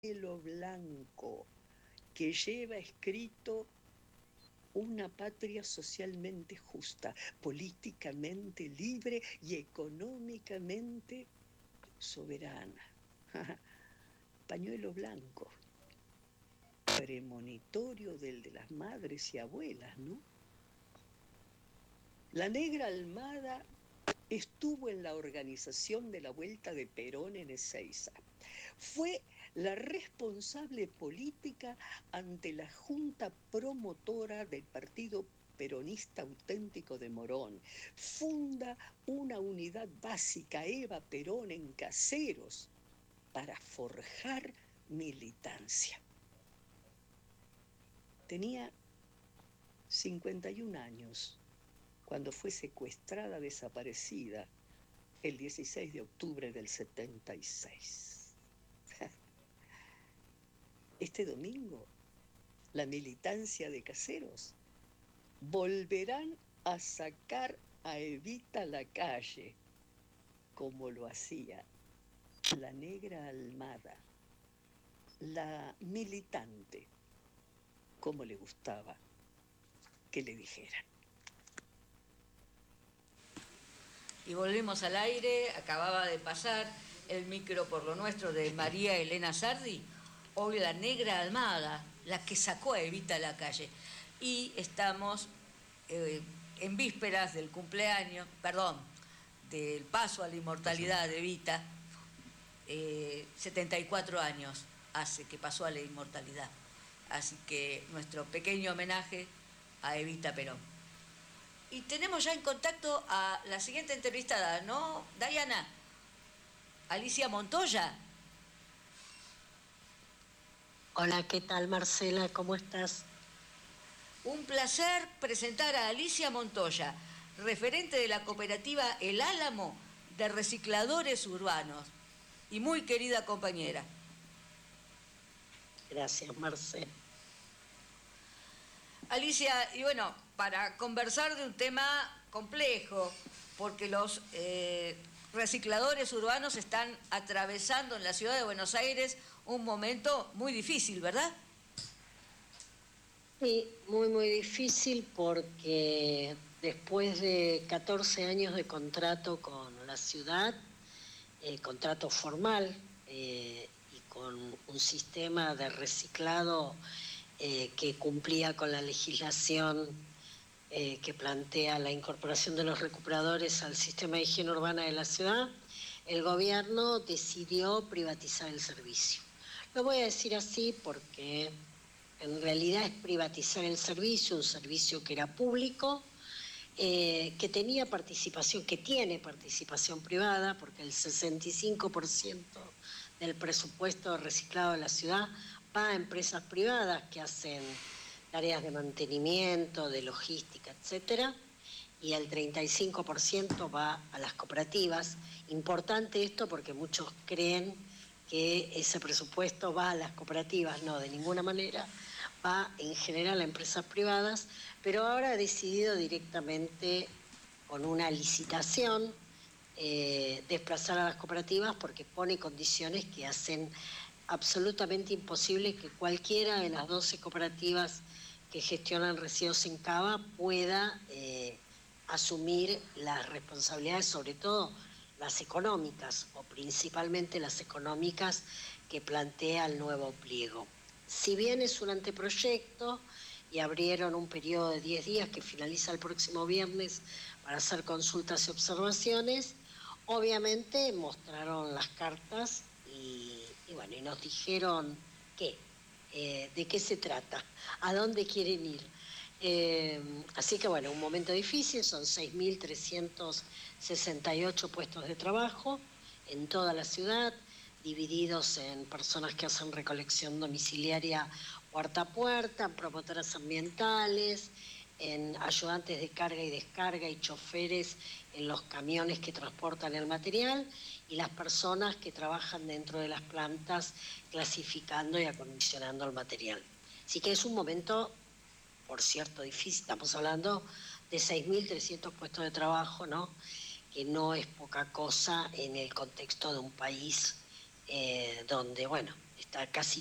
pañuelo blanco que lleva escrito una patria socialmente justa, políticamente libre y económicamente soberana. Pañuelo blanco, premonitorio del de las madres y abuelas, ¿no? La negra Almada estuvo en la organización de la Vuelta de Perón en Ezeiza. Fue la responsable política ante la junta promotora del Partido Peronista Auténtico de Morón. Funda una unidad básica, Eva Perón, en Caseros, para forjar militancia. Tenía 51 años cuando fue secuestrada, desaparecida, el 16 de octubre del 76. Este domingo, la militancia de Caseros volverán a sacar a Evita a la calle, como lo hacía la negra Almada, la militante, como le gustaba que le dijeran. Y volvemos al aire. Acababa de pasar el micro por lo nuestro de María Elena Sardi, hoy la negra Almada, la que sacó a Evita a la calle. Y estamos en vísperas del cumpleaños, del paso a la inmortalidad de Evita. 74 años hace que pasó a la inmortalidad. Así que nuestro pequeño homenaje a Evita Perón. Y tenemos ya en contacto a la siguiente entrevistada, ¿no, Diana? Alicia Montoya. Hola, ¿qué tal, Marcela? ¿Cómo estás? Un placer presentar a Alicia Montoya, referente de la cooperativa El Álamo de Recicladores Urbanos y muy querida compañera. Gracias, Marcela. Alicia, y bueno, para conversar de un tema complejo, porque los recicladores urbanos están atravesando en la ciudad de Buenos Aires un momento muy difícil, ¿verdad? Sí, muy, muy difícil porque después de 14 años de contrato con la ciudad, contrato formal y con un sistema de reciclado que cumplía con la legislación que plantea la incorporación de los recuperadores al sistema de higiene urbana de la ciudad, el gobierno decidió privatizar el servicio. Lo voy a decir así porque en realidad es privatizar el servicio, un servicio que era público, que tenía participación, que tiene participación privada, porque el 65% del presupuesto reciclado de la ciudad va a empresas privadas que hacen tareas de mantenimiento, de logística, etcétera, y el 35% va a las cooperativas. Importante esto porque muchos creen que ese presupuesto va a las cooperativas, no, de ninguna manera, va en general a empresas privadas, pero ahora ha decidido directamente con una licitación desplazar a las cooperativas porque pone condiciones que hacen absolutamente imposible que cualquiera de las 12 cooperativas que gestionan residuos en Cava pueda asumir las responsabilidades, sobre todo las económicas, o principalmente las económicas que plantea el nuevo pliego. Si bien es un anteproyecto y abrieron un periodo de 10 días que finaliza el próximo viernes para hacer consultas y observaciones, obviamente mostraron las cartas y bueno, y nos dijeron de qué se trata, a dónde quieren ir. Así que bueno, un momento difícil, son 6.368 puestos de trabajo en toda la ciudad, divididos en personas que hacen recolección domiciliaria puerta a puerta, en promotoras ambientales, en ayudantes de carga y descarga y choferes en los camiones que transportan el material y las personas que trabajan dentro de las plantas clasificando y acondicionando el material. Así que es un momento, por cierto, difícil. Estamos hablando de 6.300 puestos de trabajo, ¿no? Que no es poca cosa en el contexto de un país donde, bueno, está casi